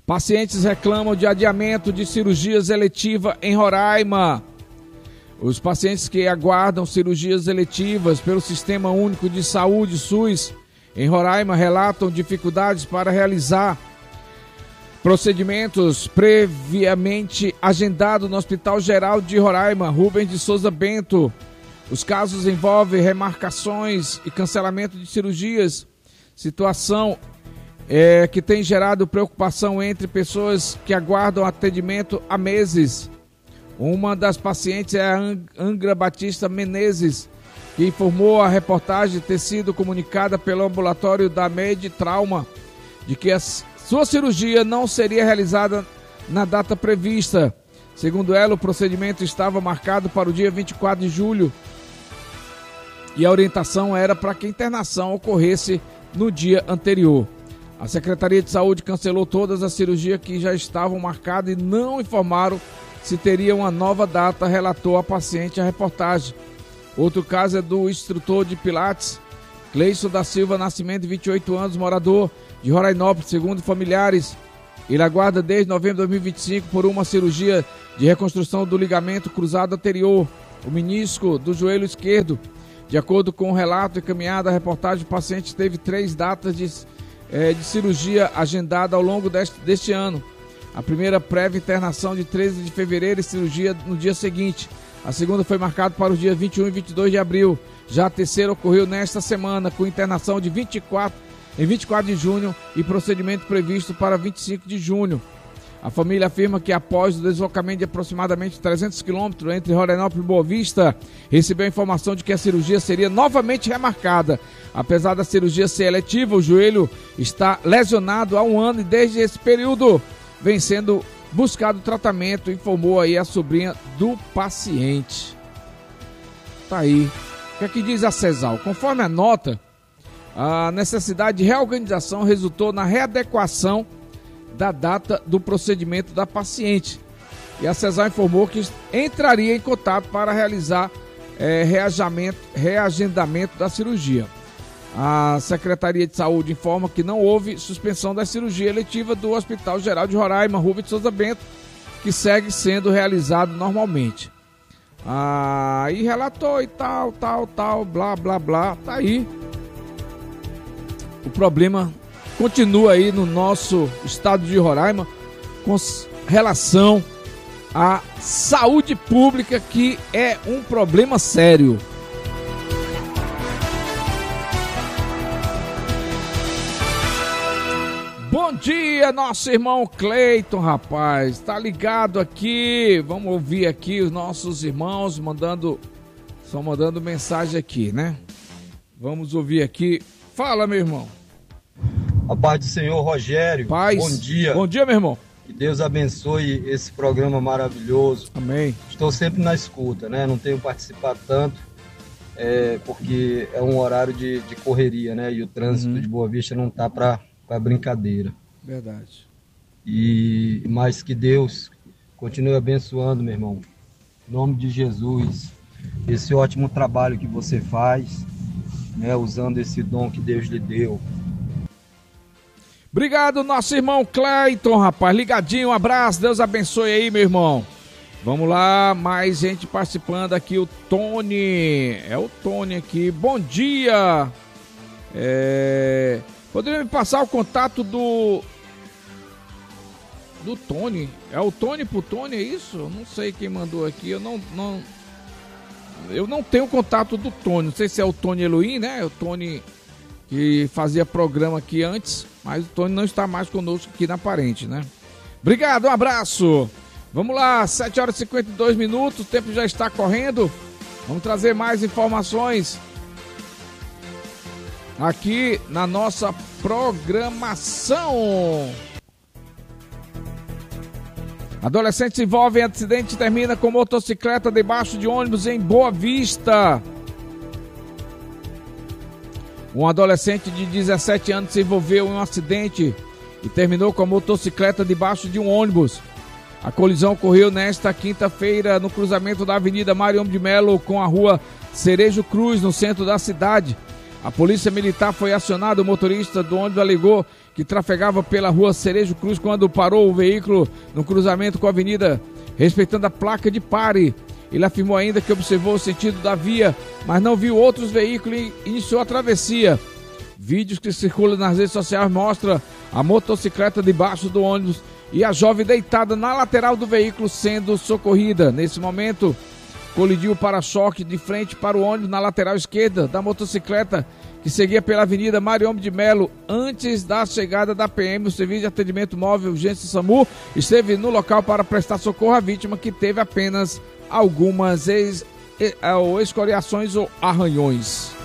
Pacientes reclamam de adiamento de cirurgias eletivas em Roraima. Os pacientes que aguardam cirurgias eletivas pelo Sistema Único de Saúde, SUS, em Roraima, relatam dificuldades para realizar procedimentos previamente agendados no Hospital Geral de Roraima, Rubens de Souza Bento. Os casos envolvem remarcações e cancelamento de cirurgias, situação que tem gerado preocupação entre pessoas que aguardam atendimento há meses. Uma das pacientes é a Angra Batista Menezes, que informou a reportagem ter sido comunicada pelo ambulatório da Med Trauma de que a sua cirurgia não seria realizada na data prevista. Segundo ela, o procedimento estava marcado para o dia 24 de julho e a orientação era para que a internação ocorresse no dia anterior. A Secretaria de Saúde cancelou todas as cirurgias que já estavam marcadas e não informaram se teria uma nova data, relatou a paciente a reportagem. Outro caso é do instrutor de Pilates, Cleison da Silva Nascimento, de 28 anos, morador de Rorainópolis, segundo familiares. Ele aguarda desde novembro de 2025 por uma cirurgia de reconstrução do ligamento cruzado anterior, o menisco do joelho esquerdo. De acordo com o relato encaminhado à reportagem, o paciente teve 3 datas de cirurgia agendada ao longo deste ano. A primeira prévia internação de 13 de fevereiro e cirurgia no dia seguinte. A segunda foi marcada para os dias 21 e 22 de abril. Já a terceira ocorreu nesta semana, com internação em 24 de junho e procedimento previsto para 25 de junho. A família afirma que após o deslocamento de aproximadamente 300 quilômetros entre Rorainópolis e Boa Vista, recebeu a informação de que a cirurgia seria novamente remarcada. Apesar da cirurgia ser eletiva, o joelho está lesionado há 1 ano e desde esse período vem sendo buscado tratamento, informou aí a sobrinha do paciente. Tá aí. O que é que diz a CESAL? Conforme a nota, a necessidade de reorganização resultou na readequação da data do procedimento da paciente. E a CESAL informou que entraria em contato para realizar reagendamento da cirurgia. A Secretaria de Saúde informa que não houve suspensão da cirurgia eletiva do Hospital Geral de Roraima, Rubens de Souza Bento, que segue sendo realizado normalmente. E relatou e tal, blá, blá, blá, tá aí. O problema continua aí no nosso estado de Roraima com relação à saúde pública, que é um problema sério. Bom dia, nosso irmão Cleiton, rapaz, tá ligado aqui? Vamos ouvir aqui os nossos irmãos mandando mensagem aqui, né? Vamos ouvir aqui. Fala, meu irmão. A paz do Senhor, Rogério. Paz. Bom dia. Bom dia, meu irmão. Que Deus abençoe esse programa maravilhoso. Amém. Estou sempre na escuta, né? Não tenho participado tanto, porque é um horário de correria, né? E o trânsito de Boa Vista não tá para brincadeira. Verdade. Mas que Deus continue abençoando, meu irmão. Em nome de Jesus. Esse ótimo trabalho que você faz, né? Usando esse dom que Deus lhe deu. Obrigado, nosso irmão Cleiton, rapaz. Ligadinho, um abraço. Deus abençoe aí, meu irmão. Vamos lá, mais gente participando aqui. O Tony. É o Tony aqui. Bom dia. Poderia me passar o contato do Tony? É o Tony pro Tony, é isso? Eu não sei quem mandou aqui. Eu não tenho contato do Tony. Não sei se é o Tony Elohim, né? O Tony que fazia programa aqui antes, mas o Tony não está mais conosco aqui na Parente, né? Obrigado, um abraço. Vamos lá, 7 horas e 52 minutos, o tempo já está correndo. Vamos trazer mais informações aqui na nossa programação. Adolescente se envolve em acidente e termina com motocicleta debaixo de ônibus em Boa Vista. Um adolescente de 17 anos se envolveu em um acidente e terminou com a motocicleta debaixo de um ônibus. A colisão ocorreu nesta quinta-feira no cruzamento da Avenida Marião de Melo com a Rua Cerejo Cruz, no centro da cidade. A polícia militar foi acionada. O motorista do ônibus alegou que trafegava pela rua Cerejo Cruz quando parou o veículo no cruzamento com a avenida, respeitando a placa de pare. Ele afirmou ainda que observou o sentido da via, mas não viu outros veículos e iniciou a travessia. Vídeos que circulam nas redes sociais mostram a motocicleta debaixo do ônibus e a jovem deitada na lateral do veículo sendo socorrida. Nesse momento, colidiu o para-choque de frente para o ônibus na lateral esquerda da motocicleta que seguia pela Avenida Mariombe de Melo. Antes da chegada da PM, o Serviço de Atendimento Móvel Urgência SAMU esteve no local para prestar socorro à vítima, que teve apenas algumas escoriações ou arranhões.